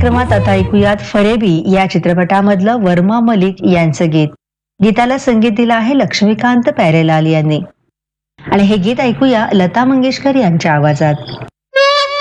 कार्यक्रमात आता ऐकूयात फरेबी या चित्रपटामधलं वर्मा मलिक यांचं गीत. गीताला संगीत दिलं आहे लक्ष्मीकांत प्यारेलाल यांनी आणि हे गीत ऐकूया लता मंगेशकर यांच्या आवाजात.